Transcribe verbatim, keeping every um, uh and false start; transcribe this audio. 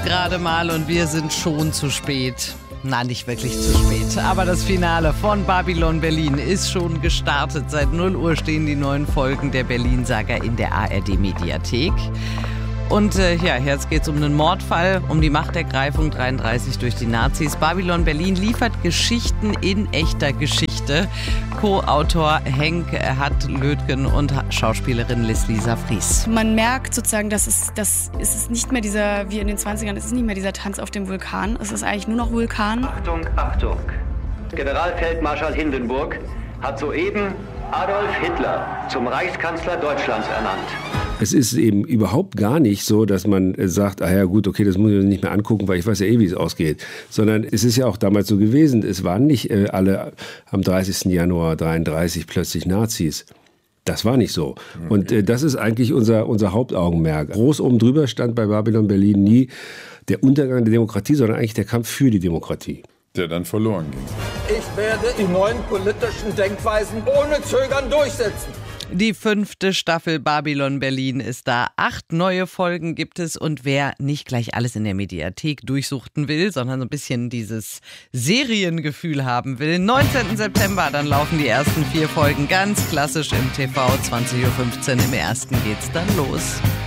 gerade mal und wir sind schon zu spät. Na, nicht wirklich zu spät. Aber das Finale von Babylon Berlin ist schon gestartet. Seit null Uhr stehen die neuen Folgen der Berlin-Saga in der A R D-Mediathek. Und äh, ja, jetzt geht's um einen Mordfall, um die Machtergreifung dreiunddreißig durch die Nazis. Babylon Berlin liefert Geschichten in echter Geschichte. Co-Autor Henk Hatt-Lötgen und Schauspielerin Liz-Lisa Fries. Man merkt sozusagen, dass es, dass es ist nicht mehr dieser, wie in den zwanzigern, es ist nicht mehr dieser Tanz auf dem Vulkan. Es ist eigentlich nur noch Vulkan. Achtung, Achtung. Generalfeldmarschall Hindenburg hat soeben Adolf Hitler zum Reichskanzler Deutschlands ernannt. Es ist eben überhaupt gar nicht so, dass man sagt, ah ja gut, okay, das muss ich mir nicht mehr angucken, weil ich weiß ja eh, wie es ausgeht. Sondern es ist ja auch damals so gewesen, es waren nicht äh, alle am dreißigsten Januar dreiunddreißig plötzlich Nazis. Das war nicht so. Okay. Und äh, das ist eigentlich unser, unser Hauptaugenmerk. Groß oben drüber stand bei Babylon Berlin nie der Untergang der Demokratie, sondern eigentlich der Kampf für die Demokratie. Der dann verloren ging. Ich werde die neuen politischen Denkweisen ohne Zögern durchsetzen. Die fünfte Staffel Babylon Berlin ist da. Acht neue Folgen gibt es und wer nicht gleich alles in der Mediathek durchsuchten will, sondern so ein bisschen dieses Seriengefühl haben will, neunzehnten September, dann laufen die ersten vier Folgen ganz klassisch im T V, zwanzig Uhr fünfzehn im ersten geht's dann los.